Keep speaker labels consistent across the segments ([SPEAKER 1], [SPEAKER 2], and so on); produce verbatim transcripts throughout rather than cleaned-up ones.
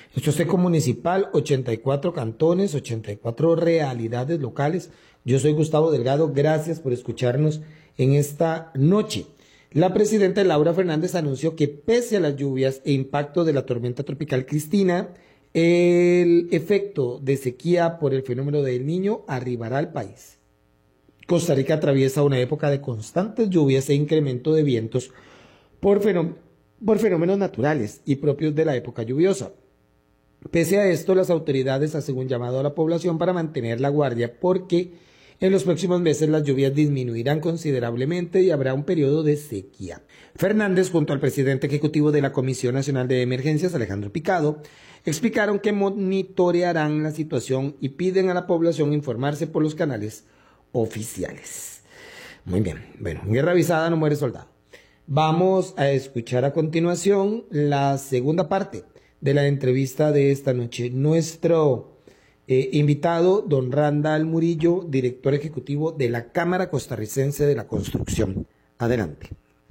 [SPEAKER 1] Esto es Eco Municipal, ochenta y cuatro cantones, ochenta y cuatro realidades locales. Yo soy Gustavo Delgado, gracias por escucharnos en esta noche. La presidenta Laura Fernández anunció que pese a las lluvias e impacto de la tormenta tropical Cristina, el efecto de sequía por el fenómeno del Niño arribará al país. Costa Rica atraviesa una época de constantes lluvias e incremento de vientos por, fenó por fenómenos naturales y propios de la época lluviosa. Pese a esto, las autoridades hacen un llamado a la población para mantener la guardia porque en los próximos meses las lluvias disminuirán considerablemente y habrá un periodo de sequía. Fernández, junto al presidente ejecutivo de la Comisión Nacional de Emergencias, Alejandro Picado, explicaron que monitorearán la situación y piden a la población informarse por los canales oficiales. Muy bien, bueno, en guerra avisada no muere soldado. Vamos a escuchar a continuación la segunda parte de la entrevista de esta noche. Nuestro eh, invitado, don Randall Murillo, director ejecutivo de la Cámara Costarricense de la Construcción. Adelante.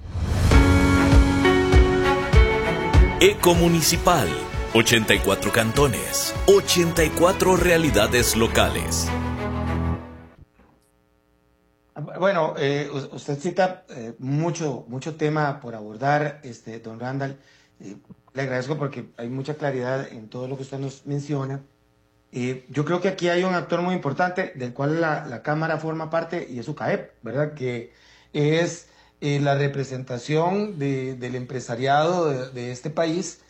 [SPEAKER 2] Eco Municipal, ochenta y cuatro cantones, ochenta y cuatro realidades locales.
[SPEAKER 3] Bueno, eh, usted cita eh, mucho, mucho tema por abordar, este, don Randall. Eh, le agradezco porque hay mucha claridad en todo lo que usted nos menciona. Eh, yo creo que aquí hay un actor muy importante del cual la, la Cámara forma parte y es U C A E P, ¿verdad? Que es eh, la representación de, del empresariado de, de este país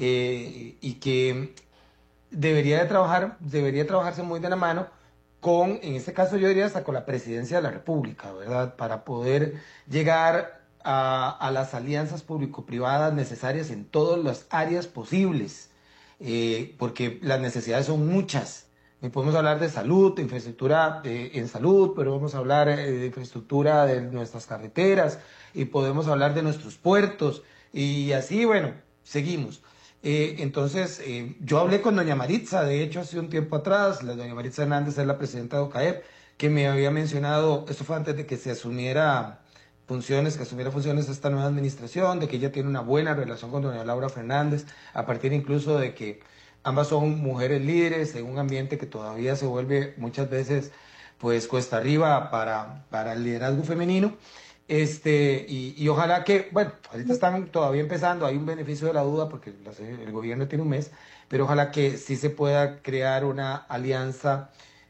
[SPEAKER 3] eh, y que debería de trabajar, debería trabajarse muy de la mano con, en este caso yo diría hasta con la presidencia de la República, ¿verdad? Para poder llegar a, a las alianzas público-privadas necesarias en todas las áreas posibles, eh, porque las necesidades son muchas. Y podemos hablar de salud, de infraestructura eh, en salud, pero vamos a hablar eh, de infraestructura de nuestras carreteras, y podemos hablar de nuestros puertos, y así, bueno, seguimos. Eh, entonces, eh, yo hablé con doña Maritza, de hecho, hace un tiempo atrás. La doña Maritza Hernández es la presidenta de U C A E P, que me había mencionado, esto fue antes de que se asumiera funciones, que asumiera funciones esta nueva administración, de que ella tiene una buena relación con doña Laura Fernández, a partir incluso de que ambas son mujeres líderes en un ambiente que todavía se vuelve muchas veces, pues, cuesta arriba para, para el liderazgo femenino. Este, y, y ojalá que, bueno, ahorita están todavía empezando, hay un beneficio de la duda porque el gobierno tiene un mes, pero ojalá que sí se pueda crear una alianza,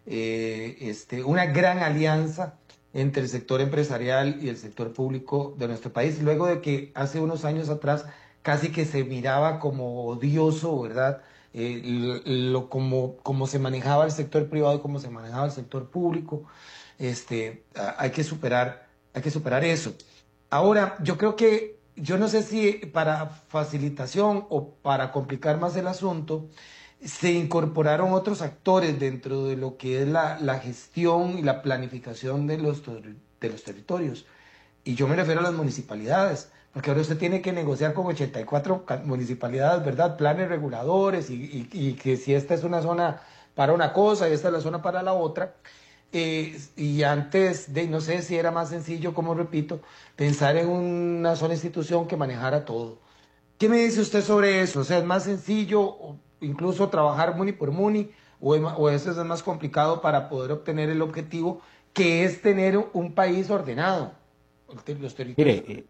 [SPEAKER 3] eh, este, una gran alianza entre el sector empresarial y el sector público de nuestro país, luego de que hace unos años atrás casi que se miraba como odioso, ¿verdad? Eh, lo, lo, como, como se manejaba el sector privado y cómo se manejaba el sector público. Este, hay que superar Hay que superar eso. Ahora, yo creo que, yo no sé si para facilitación o para complicar más el asunto, se incorporaron otros actores dentro de lo que es la, la gestión y la planificación de los, de los territorios. Y yo me refiero a las municipalidades, porque ahora usted tiene que negociar con ochenta y cuatro municipalidades, ¿verdad? Planes reguladores y, y, y que si esta es una zona para una cosa y esta es la zona para la otra. Eh, y antes de, no sé si era más sencillo, como repito, pensar en una sola institución que manejara todo. ¿Qué me dice usted sobre eso? O sea, ¿es más sencillo o incluso trabajar muni por muni o, o eso es más complicado para poder obtener el objetivo que es tener un país ordenado? Los territorios.
[SPEAKER 4] Mire, eh,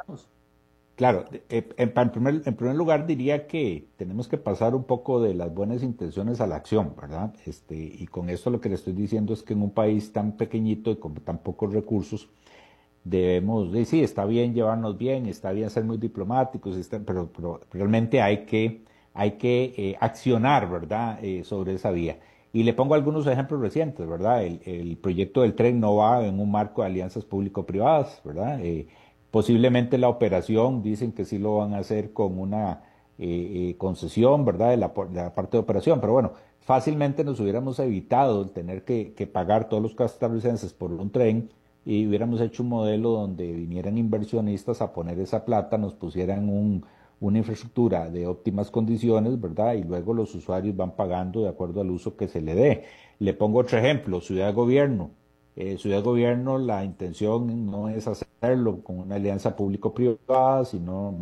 [SPEAKER 4] claro, eh, en, en, primer, en primer lugar diría que tenemos que pasar un poco de las buenas intenciones a la acción, ¿verdad? Este, y con esto lo que le estoy diciendo es que en un país tan pequeñito y con tan pocos recursos, debemos, de, sí, está bien llevarnos bien, está bien ser muy diplomáticos, está, pero, pero realmente hay que, hay que eh, accionar, ¿verdad?, eh, sobre esa vía. Y le pongo algunos ejemplos recientes, ¿verdad? El, el proyecto del tren no va en un marco de alianzas público-privadas, ¿verdad? Eh, posiblemente la operación, dicen que sí lo van a hacer con una eh, eh, concesión, ¿verdad?, de la, de la parte de operación, pero bueno, fácilmente nos hubiéramos evitado el tener que, que pagar todos los costarricenses por un tren y hubiéramos hecho un modelo donde vinieran inversionistas a poner esa plata, nos pusieran un, una infraestructura de óptimas condiciones, ¿verdad? Y luego los usuarios van pagando de acuerdo al uso que se le dé. Le pongo otro ejemplo, Ciudad de Gobierno. Eh, Ciudad de Gobierno, la intención no es hacerlo con una alianza público-privada, sino